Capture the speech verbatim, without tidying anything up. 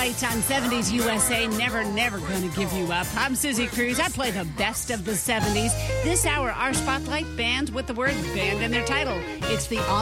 Spotlight on seventies U S A. Never, never gonna give you up. I'm Susie Cruz. I play the best of the seventies. This hour, our Spotlight band with the word band in their title. It's the On